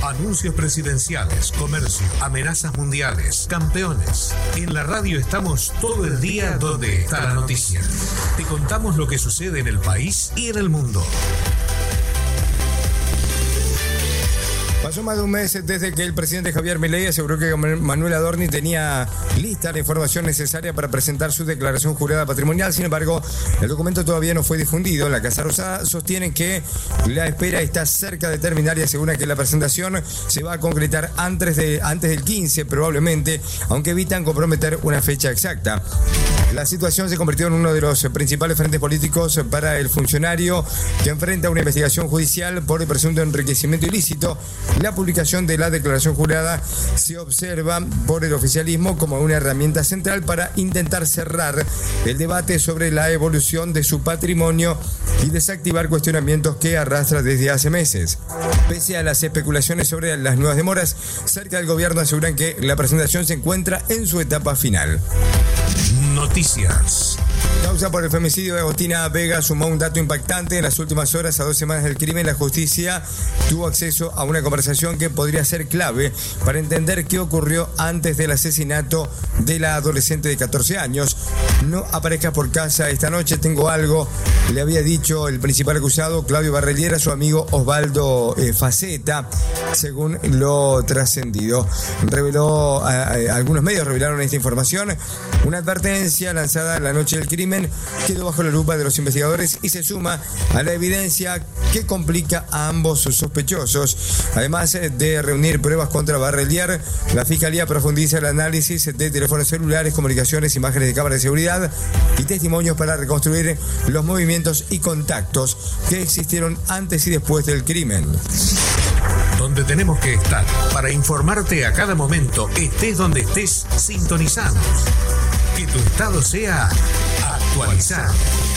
Anuncios presidenciales, comercio, amenazas mundiales, campeones. En la radio estamos todo el día donde está la noticia. Te contamos lo que sucede en el país y en el mundo. Pasó más de un mes desde que el presidente Javier Milei aseguró que Manuel Adorni tenía lista la información necesaria para presentar su declaración jurada patrimonial. Sin embargo, el documento todavía no fue difundido. En la Casa Rosada sostienen que la espera está cerca de terminar y aseguran que la presentación se va a concretar antes del 15 probablemente, aunque evitan comprometer una fecha exacta. La situación se convirtió en uno de los principales frentes políticos para el funcionario que enfrenta una investigación judicial por el presunto enriquecimiento ilícito. La publicación de la declaración jurada se observa por el oficialismo como una herramienta central para intentar cerrar el debate sobre la evolución de su patrimonio y desactivar cuestionamientos que arrastra desde hace meses. Pese a las especulaciones sobre las nuevas demoras, cerca del gobierno aseguran que la presentación se encuentra en su etapa final. Noticias. Causa por el femicidio de Agostina Vega sumó un dato impactante. En las últimas horas, a 2 semanas del crimen, la justicia tuvo acceso a una conversación que podría ser clave para entender qué ocurrió antes del asesinato de la adolescente de 14 años. No aparezcas por casa esta noche, tengo algo, le había dicho el principal acusado, Claudio Barrelier, a su amigo Osvaldo Faceta, según lo trascendido. Algunos medios revelaron esta información. Una advertencia lanzada la noche del crimen quedó bajo la lupa de los investigadores y se suma a la evidencia que complica a ambos sospechosos. Además de reunir pruebas contra Barrelier, la Fiscalía profundiza el análisis de teléfonos celulares, comunicaciones, imágenes de cámaras de seguridad y testimonios para reconstruir los movimientos y contactos que existieron antes y después del crimen. Donde tenemos que estar para informarte a cada momento, estés donde estés, sintonizados. Que tu estado sea actualizado.